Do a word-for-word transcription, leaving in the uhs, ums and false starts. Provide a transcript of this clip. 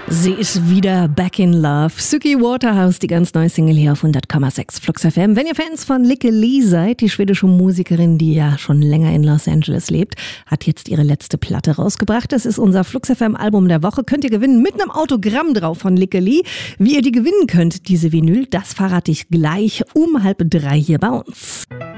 Sie ist wieder back in love. Suki Waterhouse, die ganz neue Single hier auf hundert Komma sechs Flux F M. Wenn ihr Fans von Lykke Li seid, die schwedische Musikerin, die ja schon länger in Los Angeles lebt, hat jetzt ihre letzte Platte rausgebracht. Das ist unser Flux F M Album der Woche. Könnt ihr gewinnen mit einem Autogramm drauf von Lykke Li. Wie ihr die gewinnen könnt, diese Vinyl, das verrate ich gleich um halb drei hier bei uns.